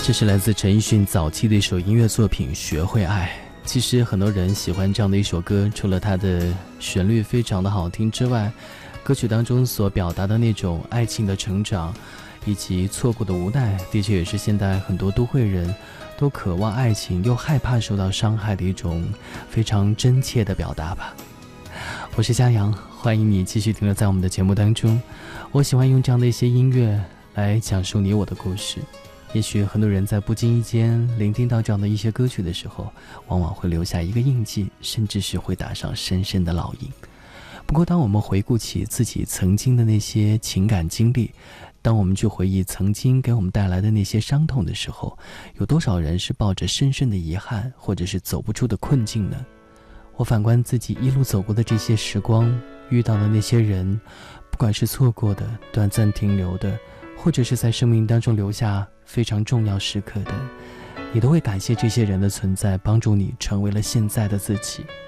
这是来自陈奕迅早期的一首音乐作品《学会爱》。其实很多人喜欢这样的一首歌，除了它的旋律非常的好听之外，歌曲当中所表达的那种爱情的成长以及错过的无奈，的确也是现代很多都会人都渴望爱情又害怕受到伤害的一种非常真切的表达吧。我是嘉阳，欢迎你继续停留在我们的节目当中。我喜欢用这样的一些音乐来讲述你我的故事。也许很多人在不经意间聆听到这样的一些歌曲的时候，往往会留下一个印记，甚至是会打上深深的烙印。不过当我们回顾起自己曾经的那些情感经历，当我们去回忆曾经给我们带来的那些伤痛的时候，有多少人是抱着深深的遗憾，或者是走不出的困境呢？我反观自己一路走过的这些时光，遇到的那些人，不管是错过的、短暂停留的，或者是在生命当中留下非常重要时刻的，你都会感谢这些人的存在，帮助你成为了现在的自己。